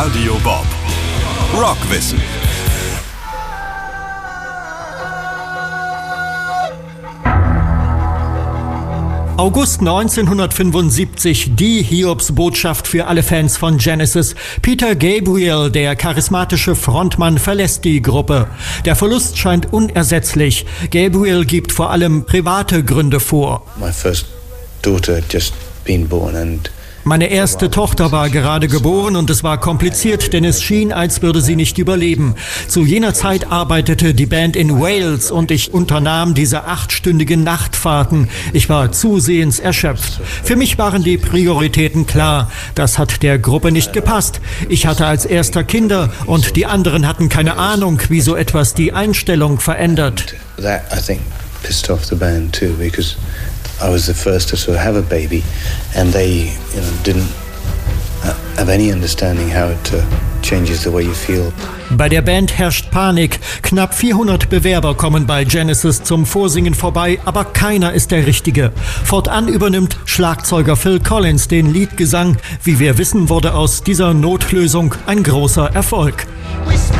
Radio Bob. Rockwissen. August 1975, die Hiobsbotschaft für alle Fans von Genesis. Peter Gabriel, der charismatische Frontmann, verlässt die Gruppe. Der Verlust scheint unersetzlich. Gabriel gibt vor allem private Gründe vor. My first daughter had just been born and Meine erste Tochter war gerade geboren und es war kompliziert, denn es schien, als würde sie nicht überleben. Zu jener Zeit arbeitete die Band in Wales und ich unternahm diese 8-stündigen Nachtfahrten. Ich war zusehends erschöpft. Für mich waren die Prioritäten klar. Das hat der Gruppe nicht gepasst. Ich hatte als erster Kinder und die anderen hatten keine Ahnung, wie so etwas die Einstellung verändert. that, I think, pissed off the band too, because I was the first to sort of have a baby, and they, didn't have any understanding how it changes the way you feel. Bei der Band herrscht Panik. Knapp 400 Bewerber kommen bei Genesis zum Vorsingen vorbei, aber keiner ist der Richtige. Fortan übernimmt Schlagzeuger Phil Collins den Leadgesang. Wie wir wissen, wurde aus dieser Notlösung ein großer Erfolg.